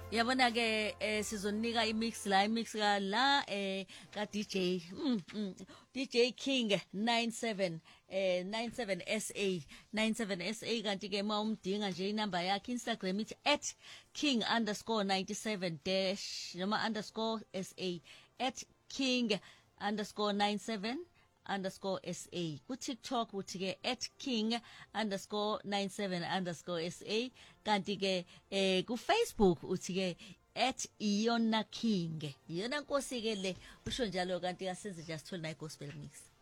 Yabona ke sizonika imix ka DJ DJ King 97 97 SA kanti ke mawumdinga nje inamba yakhe Instagram ithi @king_97 dash noma _SA @king_97 _SA ku TikTok uthi ke @king_97 SA kanti ke ku Facebook uthi ke @iyona king iyona nkosi ke le usho njalo kanti asenze nje asithole na gospel mix.